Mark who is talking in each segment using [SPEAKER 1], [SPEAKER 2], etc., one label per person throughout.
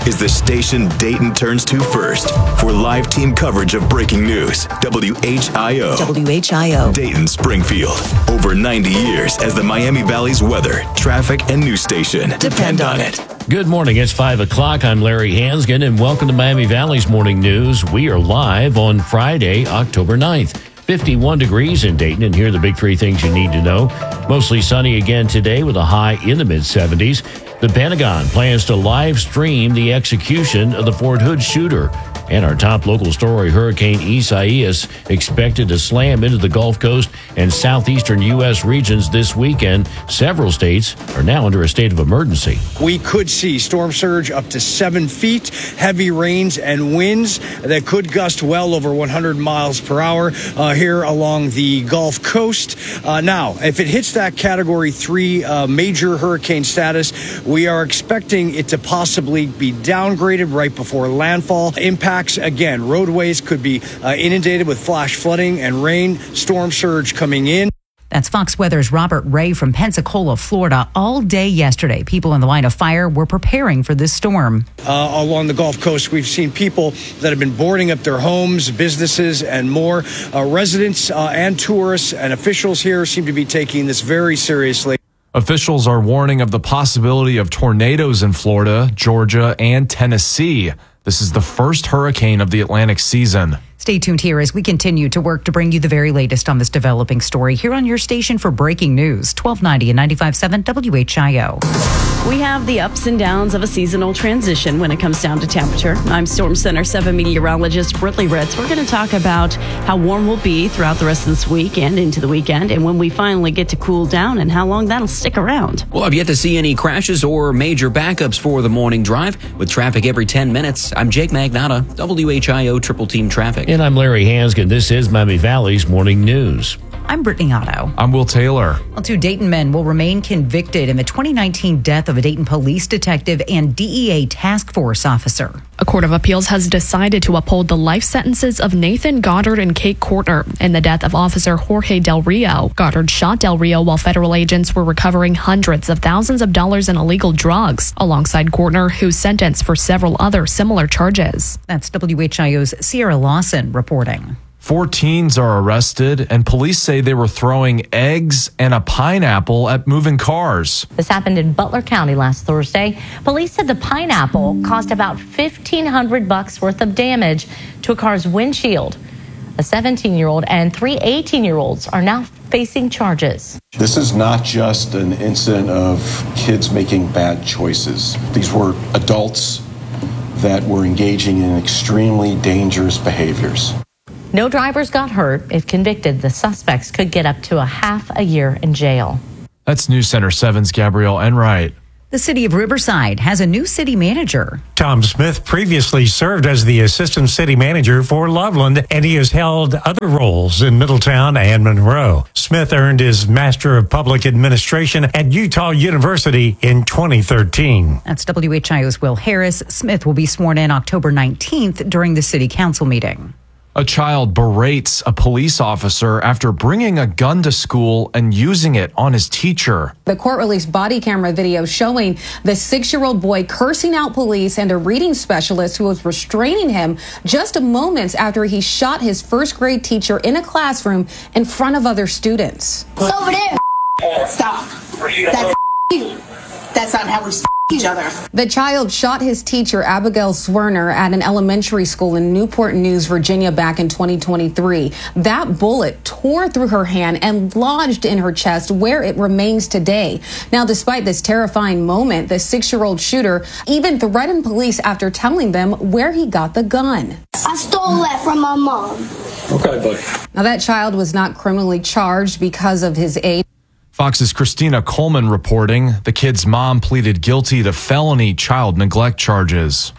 [SPEAKER 1] is the station Dayton turns to first for live team coverage of breaking news. WHIO.
[SPEAKER 2] WHIO.
[SPEAKER 1] Dayton, Springfield. Over 90 years as the Miami Valley's weather, traffic, and news station. Depend on it.
[SPEAKER 3] Good morning. It's 5 o'clock. I'm Larry Hansgen, and welcome to Miami Valley's Morning News. We are live on Friday, October 9th. 51 degrees in Dayton, and here are the big three things you need to know. Mostly sunny again today with a high in the mid-70s. The Pentagon plans to live stream the execution of the Fort Hood shooter. And our top local story, Hurricane Isaias expected to slam into the Gulf Coast and southeastern U.S. regions this weekend. Several states are now under a state of emergency.
[SPEAKER 4] We could see storm surge up to 7 feet, heavy rains and winds that could gust well over 100 miles per hour here along the Gulf Coast. Now, if it hits that Category 3 major hurricane status, we are expecting it to possibly be downgraded right before landfall. Impacts, again, roadways could be inundated with flash flooding and rain, storm surge coming in.
[SPEAKER 2] That's Fox Weather's Robert Ray from Pensacola, Florida. All day yesterday, people in the line of fire were preparing for this storm.
[SPEAKER 4] Along the Gulf Coast, we've seen people that have been boarding up their homes, businesses, and more. Residents and tourists and officials here seem to be taking this very seriously.
[SPEAKER 5] Officials are warning of the possibility of tornadoes in Florida, Georgia, and Tennessee. This is the first hurricane of the Atlantic season.
[SPEAKER 2] Stay tuned here as we continue to work to bring you the very latest on this developing story here on your station for breaking news, 1290 and 95.7 WHIO.
[SPEAKER 6] We have the ups and downs of a seasonal transition when it comes down to temperature. I'm Storm Center 7 meteorologist Britley Ritz. We're going to talk about how warm we'll be throughout the rest of this week and into the weekend, and when we finally get to cool down and how long that'll stick around.
[SPEAKER 7] Well, I've yet to see any crashes or major backups for the morning drive with traffic every 10 minutes. I'm Jake Magnotta, WHIO Triple Team Traffic.
[SPEAKER 3] And I'm Larry Hansgen. This is Miami Valley's Morning News.
[SPEAKER 2] I'm Brittany Otto.
[SPEAKER 5] I'm Will Taylor.
[SPEAKER 2] Well, 2 Dayton men will remain convicted in the 2019 death of a Dayton police detective and DEA task force officer.
[SPEAKER 8] A court of appeals has decided to uphold the life sentences of Nathan Goddard and Kate Kortner in the death of Officer Jorge Del Rio. Goddard shot Del Rio while federal agents were recovering hundreds of thousands of dollars in illegal drugs, alongside Kortner, who's sentenced for several other similar charges.
[SPEAKER 2] That's WHIO's Sierra Lawson reporting.
[SPEAKER 5] 4 teens are arrested, and police say they were throwing eggs and a pineapple at moving cars.
[SPEAKER 9] This happened in Butler County last Thursday. Police said the pineapple caused about $1,500 worth of damage to a car's windshield. A 17-year-old and 3 18-year-olds are now facing charges.
[SPEAKER 10] This is not just an incident of kids making bad choices. These were adults that were engaging in extremely dangerous behaviors.
[SPEAKER 9] No drivers got hurt. If convicted, the suspects could get up to a half a year in jail.
[SPEAKER 5] That's News Center 7's Gabrielle Enright.
[SPEAKER 2] The city of Riverside has a new city manager.
[SPEAKER 11] Tom Smith previously served as the assistant city manager for Loveland, and he has held other roles in Middletown and Monroe. Smith earned his Master of Public Administration at Utah University in 2013.
[SPEAKER 2] That's WHIO's Will Harris. Smith will be sworn in October 19th during the city council meeting.
[SPEAKER 5] A child berates a police officer after bringing a gun to school and using it on his teacher.
[SPEAKER 12] The court released body camera video showing the 6-year-old boy cursing out police and a reading specialist who was restraining him just moments after he shot his first grade teacher in a classroom in front of other students.
[SPEAKER 13] It's over there. Stop. That's you. That's not how we each other.
[SPEAKER 12] The child shot his teacher, Abigail Swerner, at an elementary school in Newport News, Virginia, back in 2023. That bullet tore through her hand and lodged in her chest, where it remains today. Now, despite this terrifying moment, the 6-year-old shooter even threatened police after telling them where he got the gun.
[SPEAKER 13] I stole that from my mom.
[SPEAKER 10] Okay, buddy.
[SPEAKER 12] Now, that child was not criminally charged because of his age.
[SPEAKER 5] Fox's Christina Coleman reporting the kid's mom pleaded guilty to felony child neglect charges.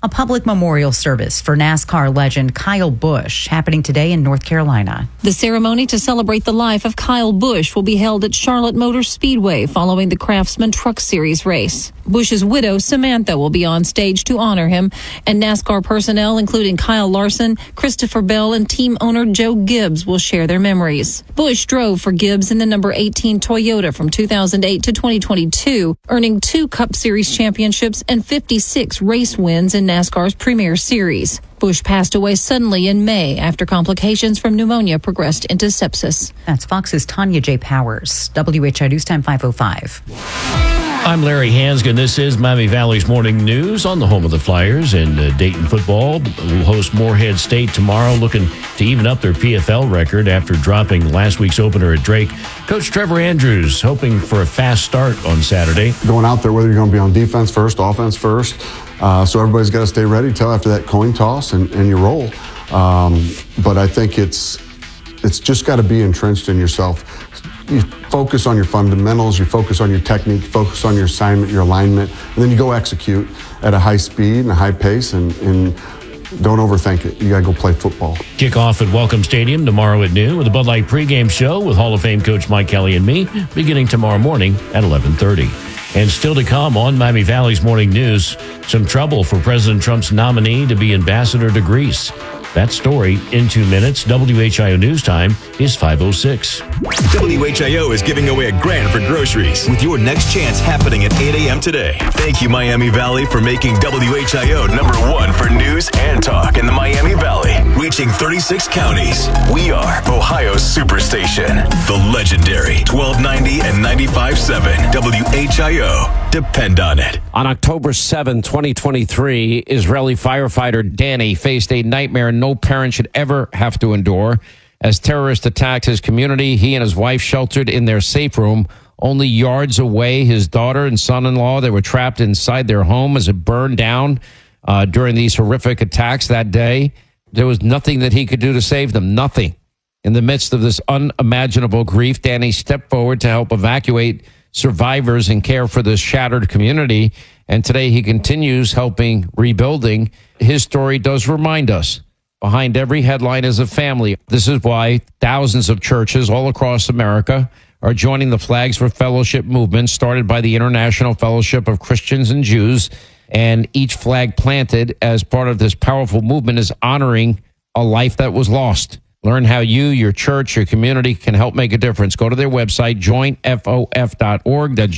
[SPEAKER 2] A public memorial service for NASCAR legend Kyle Busch happening today in North Carolina.
[SPEAKER 14] The ceremony to celebrate the life of Kyle Busch will be held at Charlotte Motor Speedway following the Craftsman Truck Series race. Busch's widow, Samantha, will be on stage to honor him, and NASCAR personnel, including Kyle Larson, Christopher Bell, and team owner Joe Gibbs, will share their memories. Busch drove for Gibbs in the number 18 Toyota from 2008 to 2022, earning 2 Cup Series championships and 56 race wins in NASCAR's Premier Series. Busch passed away suddenly in May after complications from pneumonia progressed into sepsis.
[SPEAKER 2] That's Fox's Tanya J. Powers. WHI News Time 5:05.
[SPEAKER 3] I'm Larry Hansgen. This is Miami Valley's Morning News on the home of the Flyers, and Dayton football will host Morehead State tomorrow, looking to even up their PFL record after dropping last week's opener at Drake. Coach Trevor Andrews hoping for a fast start on Saturday.
[SPEAKER 15] Going out there, whether you're going to be on defense first, offense first, so everybody's got to stay ready till after that coin toss and you roll. But I think it's just got to be entrenched in yourself. You focus on your fundamentals, you focus on your technique, focus on your assignment, your alignment, and then you go execute at a high speed and a high pace, and don't overthink it. You got to go play football.
[SPEAKER 3] Kickoff at Welcome Stadium tomorrow at noon with a Bud Light pregame show with Hall of Fame coach Mike Kelly and me, beginning tomorrow morning at 11:30. And still to come on Miami Valley's Morning News, some trouble for President Trump's nominee to be ambassador to Greece. That story in 2 minutes. WHIO News Time is 5:06.
[SPEAKER 1] WHIO is giving away $1,000 for groceries with your next chance happening at 8 a.m. today. Thank you, Miami Valley, for making WHIO #1 for news and talk in the Miami Valley. Reaching 36 counties. We are Ohio's Superstation. The legendary 1290 and 95.7 WHIO. Depend on it.
[SPEAKER 16] On October 7, 2023, Israeli firefighter Danny faced a nightmare no parent should ever have to endure. As terrorists attacked his community, he and his wife sheltered in their safe room. Only yards away, his daughter and son-in-law, they were trapped inside their home as it burned down during these horrific attacks that day. There was nothing that he could do to save them, nothing. In the midst of this unimaginable grief, Danny stepped forward to help evacuate survivors and care for this shattered community. And today he continues helping rebuilding. His story does remind us, behind every headline is a family. This is why thousands of churches all across America are joining the Flags for Fellowship movement started by the International Fellowship of Christians and Jews. And each flag planted as part of this powerful movement is honoring a life that was lost. Learn how you, your church, your community can help make a difference. Go to their website, joinfof.org. That's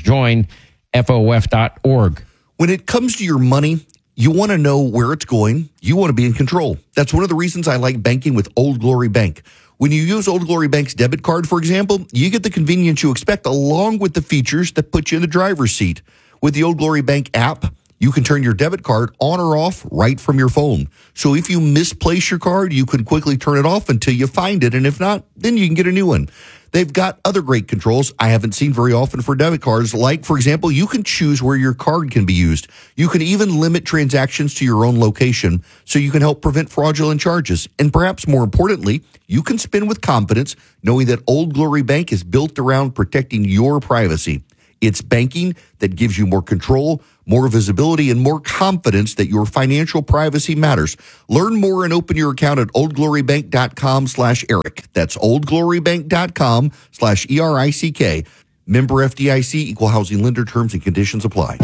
[SPEAKER 16] joinfof.org.
[SPEAKER 17] When it comes to your money, you want to know where it's going. You want to be in control. That's one of the reasons I like banking with Old Glory Bank. When you use Old Glory Bank's debit card, for example, you get the convenience you expect along with the features that put you in the driver's seat. With the Old Glory Bank app, you can turn your debit card on or off right from your phone. So if you misplace your card, you can quickly turn it off until you find it. And if not, then you can get a new one. They've got other great controls I haven't seen very often for debit cards. Like, for example, you can choose where your card can be used. You can even limit transactions to your own location so you can help prevent fraudulent charges. And perhaps more importantly, you can spend with confidence knowing that Old Glory Bank is built around protecting your privacy. It's banking that gives you more control, more visibility, and more confidence that your financial privacy matters. Learn more and open your account at oldglorybank.com/Eric. That's oldglorybank.com/ERICK. Member FDIC, equal housing lender, terms and conditions apply.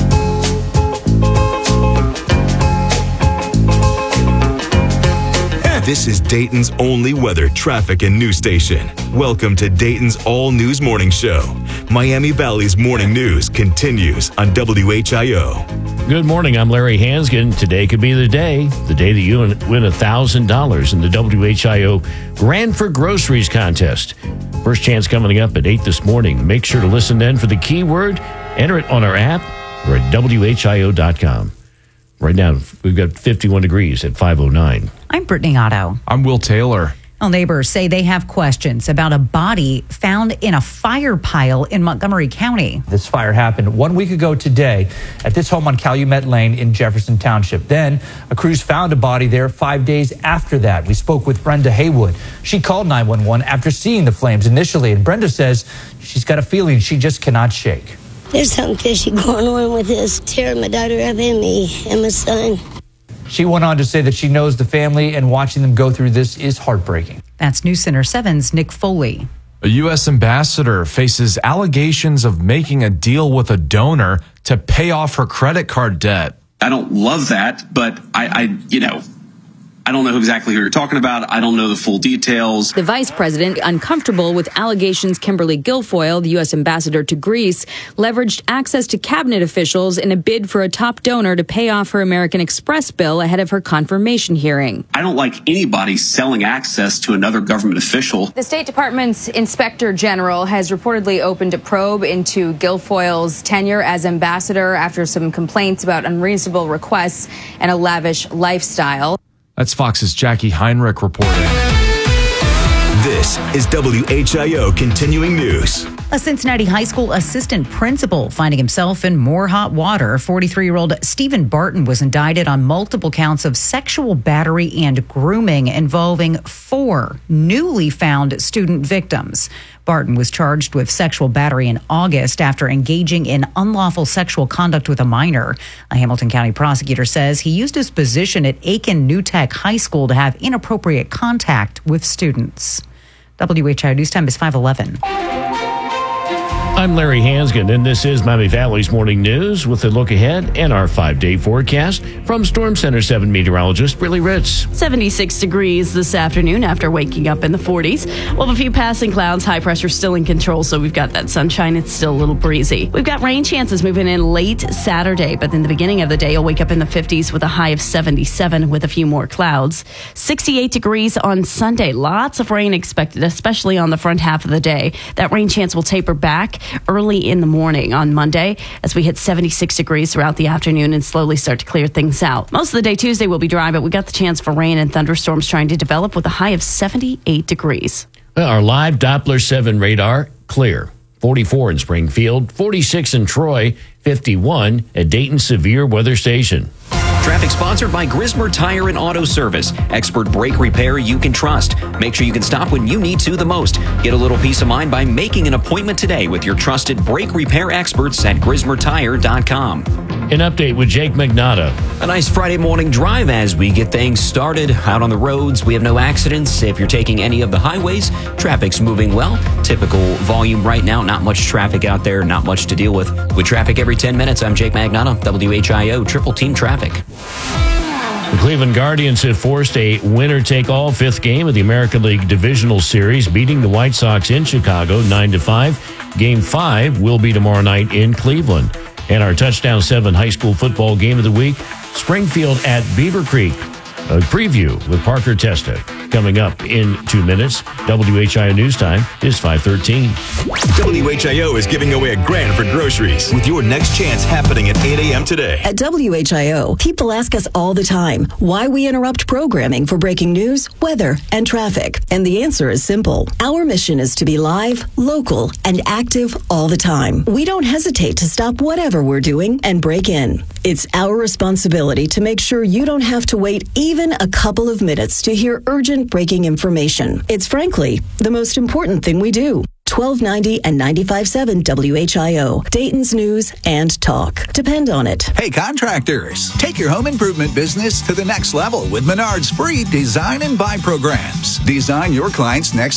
[SPEAKER 1] This is Dayton's only weather, traffic, and news station. Welcome to Dayton's all-news morning show. Miami Valley's morning news continues on WHIO.
[SPEAKER 3] Good morning. I'm Larry Hansgen. Today could be the day that you win $1,000 in the WHIO Ran for Groceries contest. First chance coming up at 8 this morning. Make sure to listen then for the keyword. Enter it on our app or at WHIO.com. Right now, we've got 51 degrees at 5:09.
[SPEAKER 2] I'm Brittany Otto.
[SPEAKER 5] I'm Will Taylor.
[SPEAKER 2] Well, neighbors say they have questions about a body found in a fire pile in Montgomery County.
[SPEAKER 18] This fire happened 1 week ago today at this home on Calumet Lane in Jefferson Township. Then a crews found a body there 5 days after that. We spoke with Brenda Haywood. She called 911 after seeing the flames initially, and Brenda says she's got a feeling she just cannot shake.
[SPEAKER 19] There's something fishy going on with this, tearing my daughter up and me and my son.
[SPEAKER 18] She went on to say that she knows the family and watching them go through this is heartbreaking.
[SPEAKER 2] That's News Center 7's Nick Foley.
[SPEAKER 5] A U.S. ambassador faces allegations of making a deal with a donor to pay off her credit card debt.
[SPEAKER 19] I don't love that, but I don't know exactly who you're talking about. I don't know the full details.
[SPEAKER 20] The vice president, uncomfortable with allegations Kimberly Guilfoyle, the U.S. ambassador to Greece, leveraged access to cabinet officials in a bid for a top donor to pay off her American Express bill ahead of her confirmation hearing.
[SPEAKER 19] I don't like anybody selling access to another government official.
[SPEAKER 20] The State Department's inspector general has reportedly opened a probe into Guilfoyle's tenure as ambassador after some complaints about unreasonable requests and a lavish lifestyle.
[SPEAKER 5] That's Fox's Jackie Heinrich reporting.
[SPEAKER 1] This is WHIO Continuing News.
[SPEAKER 2] A Cincinnati high school assistant principal finding himself in more hot water. 43-year-old Stephen Barton was indicted on multiple counts of sexual battery and grooming involving 4 newly found student victims. Barton was charged with sexual battery in August after engaging in unlawful sexual conduct with a minor. A Hamilton County prosecutor says he used his position at Aiken New Tech High School to have inappropriate contact with students. WHIO News Time is 5:11.
[SPEAKER 3] I'm Larry Hansgen, and this is Miami Valley's Morning News with a look ahead and our 5-day forecast from Storm Center 7 meteorologist Briley Ritz.
[SPEAKER 6] 76 degrees this afternoon after waking up in the 40s. We'll have a few passing clouds. High pressure still in control, so we've got that sunshine. It's still a little breezy. We've got rain chances moving in late Saturday, but in the beginning of the day, you'll wake up in the 50s with a high of 77 with a few more clouds. 68 degrees on Sunday. Lots of rain expected, especially on the front half of the day. That rain chance will taper back early in the morning on Monday as we hit 76 degrees throughout the afternoon and slowly start to clear things out. Most of the day Tuesday will be dry, but we got the chance for rain and thunderstorms trying to develop with a high of 78 degrees.
[SPEAKER 3] Well, our live Doppler 7 radar, clear. 44 in Springfield, 46 in Troy, 51 at Dayton Severe Weather Station.
[SPEAKER 7] Traffic sponsored by Grismer Tire and Auto Service. Expert brake repair you can trust. Make sure you can stop when you need to the most. Get a little peace of mind by making an appointment today with your trusted brake repair experts at GrismerTire.com.
[SPEAKER 3] An update with Jake Magnotta.
[SPEAKER 7] A nice Friday morning drive as we get things started. Out on the roads, we have no accidents. If you're taking any of the highways, traffic's moving well. Typical volume right now. Not much traffic out there. Not much to deal with. With traffic every 10 minutes, I'm Jake Magnotta, WHIO Triple Team Traffic.
[SPEAKER 3] The Cleveland Guardians have forced a winner-take-all 5th game of the American League Divisional Series, beating the White Sox in Chicago 9-5. Game 5 will be tomorrow night in Cleveland. And our Touchdown 7 high school football game of the week, Springfield at Beaver Creek. A preview with Parker Testa coming up in 2 minutes. WHIO News Time is 5:13.
[SPEAKER 1] WHIO is giving away $1,000 for groceries with your next chance happening at 8 a.m. today.
[SPEAKER 21] At WHIO, people ask us all the time why we interrupt programming for breaking news, weather, and traffic. And the answer is simple. Our mission is to be live, local, and active all the time. We don't hesitate to stop whatever we're doing and break in. It's our responsibility to make sure you don't have to wait even a couple of minutes to hear urgent breaking information. It's frankly the most important thing we do. 1290 and 95.7 WHIO, Dayton's news and talk. Depend on it.
[SPEAKER 22] Hey, contractors, take your home improvement business to the next level with Menard's free Design and Buy programs. Design your client's next